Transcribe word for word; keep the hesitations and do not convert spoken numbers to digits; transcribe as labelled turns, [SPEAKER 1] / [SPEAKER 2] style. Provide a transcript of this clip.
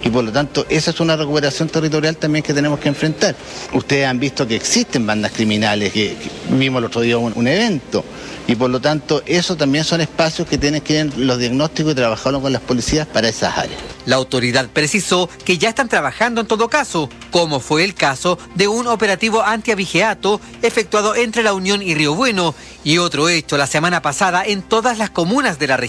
[SPEAKER 1] y por lo tanto esa es una recuperación territorial también que tenemos que enfrentar. Ustedes han visto que existen bandas criminales, que, que vimos el otro día un, un evento, y por lo tanto eso también son espacios que tienen que ir los diagnósticos y trabajarlo con las policías para esas áreas.
[SPEAKER 2] La autoridad precisó que ya están trabajando en todo caso, como fue el caso de un operativo antiabigeato efectuado entre La Unión y Río Bueno, y otro hecho la semana pasada en todas las comunas de la región.